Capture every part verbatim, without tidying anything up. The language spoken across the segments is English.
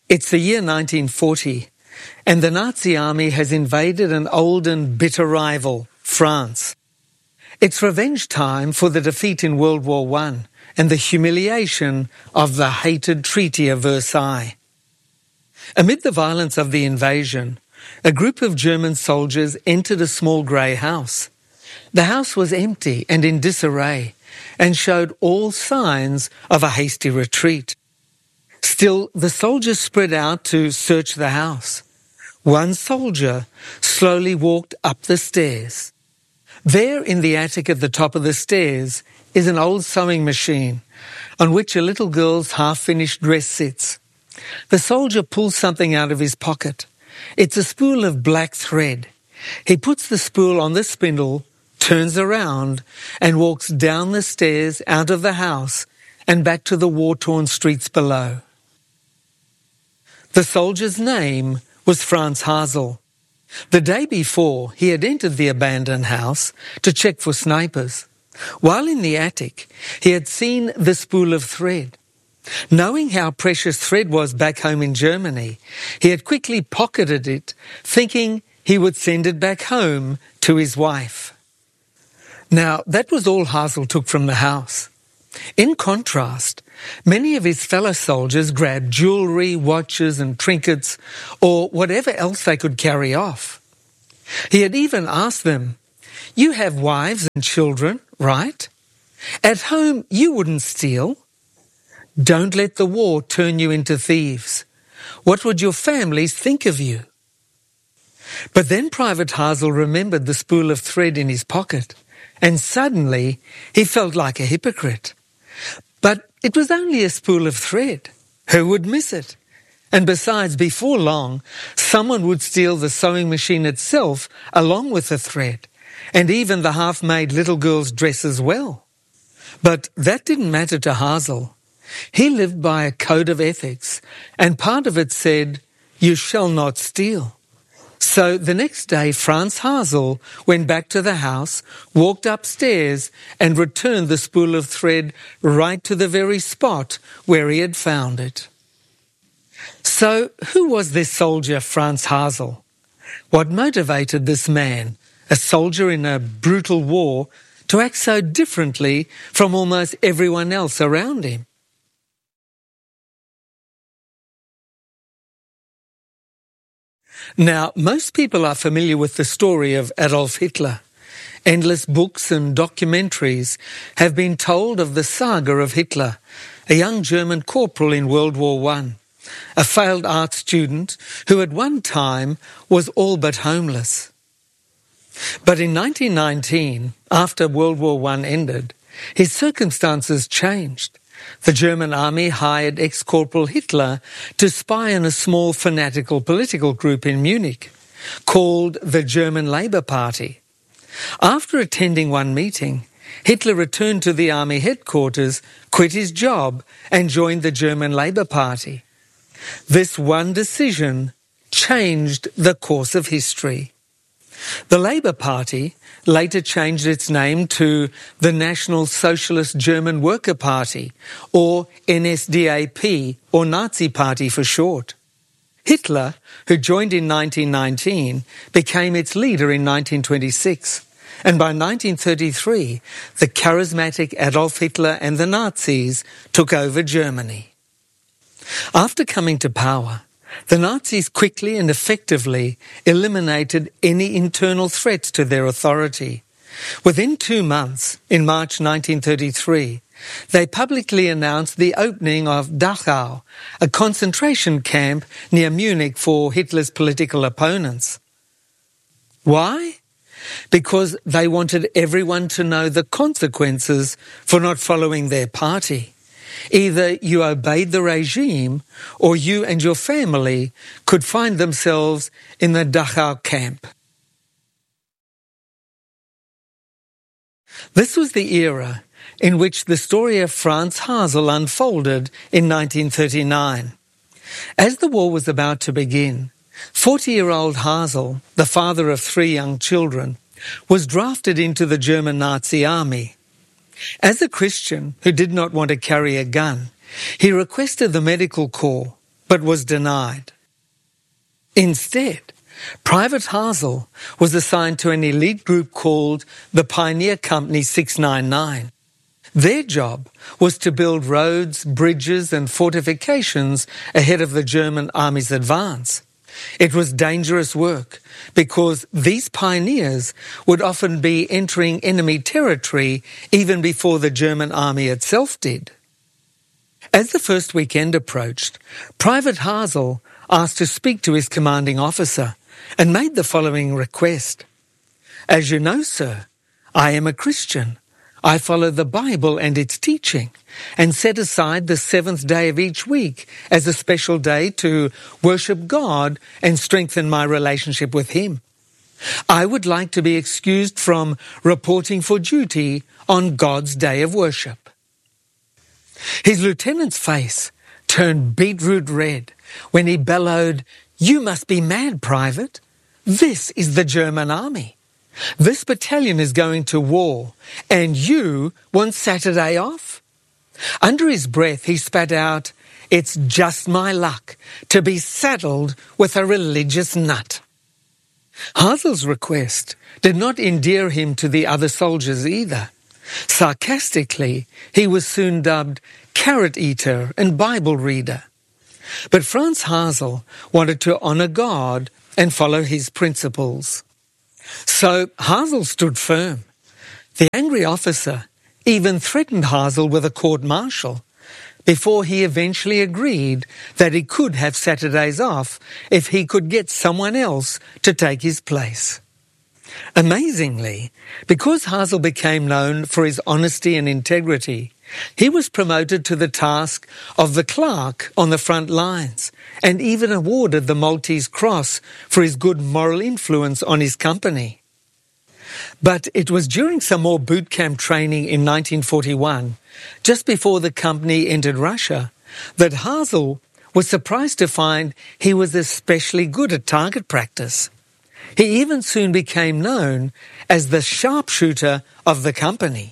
It's the year nineteen forty, and the Nazi army has invaded an old and bitter rival, France. It's revenge time for the defeat in World War One and the humiliation of the hated Treaty of Versailles. Amid the violence of the invasion, a group of German soldiers entered a small grey house. The house was empty and in disarray, and showed all signs of a hasty retreat. Still, the soldiers spread out to search the house. One soldier slowly walked up the stairs. There in the attic at the top of the stairs is an old sewing machine on which a little girl's half-finished dress sits. The soldier pulls something out of his pocket. It's a spool of black thread. He puts the spool on the spindle, turns around, and walks down the stairs out of the house and back to the war-torn streets below. The soldier's name was Franz Hasel. The day before, he had entered the abandoned house to check for snipers. While in the attic, he had seen the spool of thread. Knowing how precious thread was back home in Germany, he had quickly pocketed it, thinking he would send it back home to his wife. Now, that was all Hasel took from the house. In contrast, many of his fellow soldiers grabbed jewellery, watches and trinkets, or whatever else they could carry off. He had even asked them, "You have wives and children, right? At home you wouldn't steal. Don't let the war turn you into thieves. What would your families think of you?" But then Private Hasel remembered the spool of thread in his pocket, and suddenly he felt like a hypocrite. But it was only a spool of thread. Who would miss it? And besides, before long, someone would steal the sewing machine itself along with the thread, and even the half-made little girl's dress as well. But that didn't matter to Hasel. He lived by a code of ethics, and part of it said, "You shall not steal." So the next day, Franz Hasel went back to the house, walked upstairs, and returned the spool of thread right to the very spot where he had found it. So who was this soldier, Franz Hasel? What motivated this man, a soldier in a brutal war, to act so differently from almost everyone else around him? Now, most people are familiar with the story of Adolf Hitler. Endless books and documentaries have been told of the saga of Hitler, a young German corporal in World War One, a failed art student who at one time was all but homeless. But in nineteen nineteen, after World War One ended, his circumstances changed. The German army hired ex-corporal Hitler to spy on a small fanatical political group in Munich called the German Labour Party. After attending one meeting, Hitler returned to the army headquarters, quit his job and joined the German Labour Party. This one decision changed the course of history. The Labour Party later changed its name to the National Socialist German Worker Party, or N S D A P, or Nazi Party for short. Hitler, who joined in nineteen nineteen, became its leader in nineteen twenty-six, and by nineteen thirty-three, the charismatic Adolf Hitler and the Nazis took over Germany. After coming to power, the Nazis quickly and effectively eliminated any internal threats to their authority. Within two months, in March nineteen thirty-three, they publicly announced the opening of Dachau, a concentration camp near Munich for Hitler's political opponents. Why? Because they wanted everyone to know the consequences for not following their party. Either you obeyed the regime, or you and your family could find themselves in the Dachau camp. This was the era in which the story of Franz Hasel unfolded in nineteen thirty-nine. As the war was about to begin, forty-year-old Hasel, the father of three young children, was drafted into the German Nazi army. As a Christian who did not want to carry a gun, he requested the medical corps, but was denied. Instead, Private Hazel was assigned to an elite group called the Pioneer Company six ninety-nine. Their job was to build roads, bridges and fortifications ahead of the German army's advance. It was dangerous work because these pioneers would often be entering enemy territory even before the German army itself did. As the first weekend approached, Private Hazel asked to speak to his commanding officer and made the following request. "As you know, sir, I am a Christian. I follow the Bible and its teaching and set aside the seventh day of each week as a special day to worship God and strengthen my relationship with Him. I would like to be excused from reporting for duty on God's day of worship." His lieutenant's face turned beetroot red when he bellowed, "You must be mad, Private. This is the German army. This battalion is going to war, and you want Saturday off?" Under his breath, he spat out, "It's just my luck to be saddled with a religious nut." Hazel's request did not endear him to the other soldiers either. Sarcastically, he was soon dubbed carrot eater and Bible reader. But Franz Hazel wanted to honour God and follow his principles. So Hazel stood firm. The angry officer even threatened Hazel with a court-martial before he eventually agreed that he could have Saturdays off if he could get someone else to take his place. Amazingly, because Hazel became known for his honesty and integrity, he was promoted to the task of the clerk on the front lines and even awarded the Maltese Cross for his good moral influence on his company. But it was during some more boot camp training in nineteen forty-one, just before the company entered Russia, that Hazel was surprised to find he was especially good at target practice. He even soon became known as the sharpshooter of the company.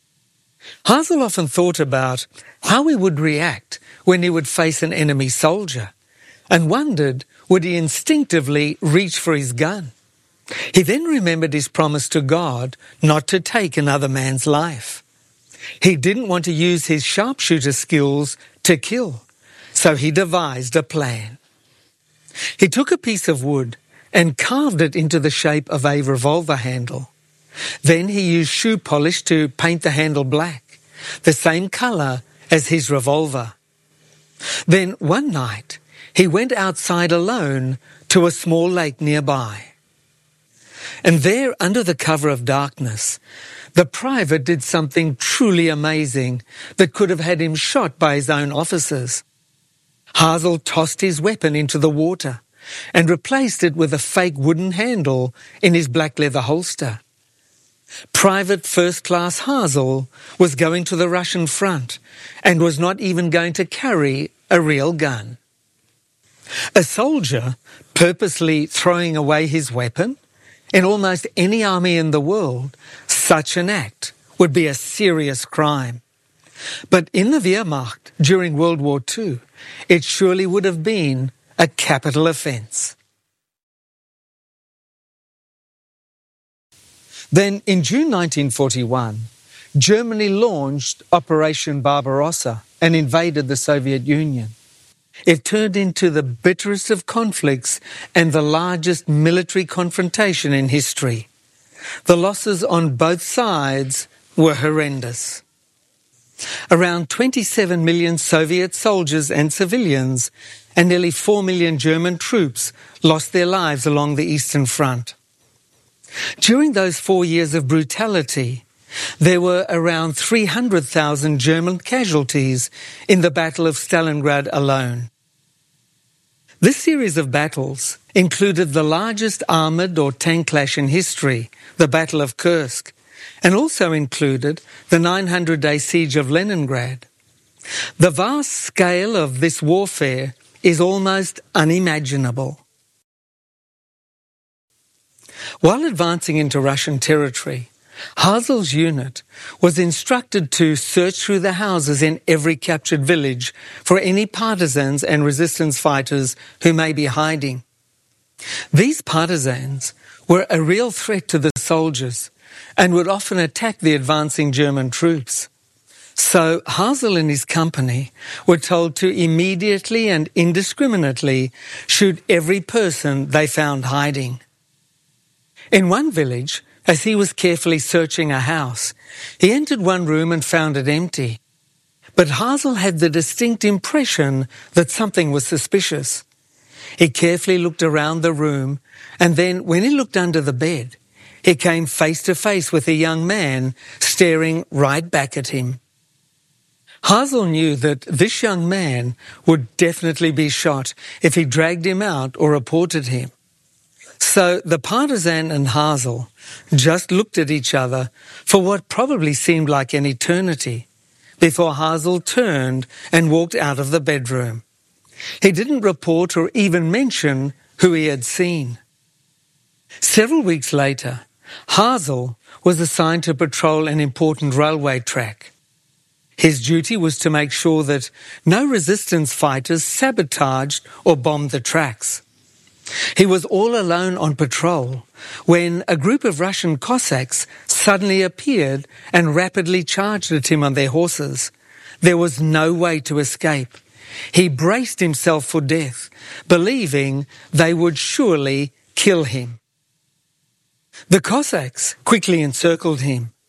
Hazel often thought about how he would react when he would face an enemy soldier and wondered, would he instinctively reach for his gun? He then remembered his promise to God not to take another man's life. He didn't want to use his sharpshooter skills to kill, so he devised a plan. He took a piece of wood and carved it into the shape of a revolver handle. Then he used shoe polish to paint the handle black, the same colour as his revolver. Then one night he went outside alone to a small lake nearby. And there, under the cover of darkness, the private did something truly amazing that could have had him shot by his own officers. Hazel tossed his weapon into the water and replaced it with a fake wooden handle in his black leather holster. Private First Class Hazel was going to the Russian front and was not even going to carry a real gun. A soldier purposely throwing away his weapon? In almost any army in the world, such an act would be a serious crime. But in the Wehrmacht during World War Two, it surely would have been a capital offence. Then, in June nineteen forty-one, Germany launched Operation Barbarossa and invaded the Soviet Union. It turned into the bitterest of conflicts and the largest military confrontation in history. The losses on both sides were horrendous. Around twenty-seven million Soviet soldiers and civilians and nearly four million German troops lost their lives along the Eastern Front. During those four years of brutality, there were around three hundred thousand German casualties in the Battle of Stalingrad alone. This series of battles included the largest armoured or tank clash in history, the Battle of Kursk, and also included the nine hundred day siege of Leningrad. The vast scale of this warfare is almost unimaginable. While advancing into Russian territory, Hazel's unit was instructed to search through the houses in every captured village for any partisans and resistance fighters who may be hiding. These partisans were a real threat to the soldiers and would often attack the advancing German troops. So Hazel and his company were told to immediately and indiscriminately shoot every person they found hiding. In one village, as he was carefully searching a house, he entered one room and found it empty. But Hazel had the distinct impression that something was suspicious. He carefully looked around the room, and then when he looked under the bed, he came face to face with a young man staring right back at him. Hazel knew that this young man would definitely be shot if he dragged him out or reported him. So the partisan and Hazel just looked at each other for what probably seemed like an eternity before Hazel turned and walked out of the bedroom. He didn't report or even mention who he had seen. Several weeks later, Hazel was assigned to patrol an important railway track. His duty was to make sure that no resistance fighters sabotaged or bombed the tracks. He was all alone on patrol when a group of Russian Cossacks suddenly appeared and rapidly charged at him on their horses. There was no way to escape. He braced himself for death, believing they would surely kill him. The Cossacks quickly encircled him,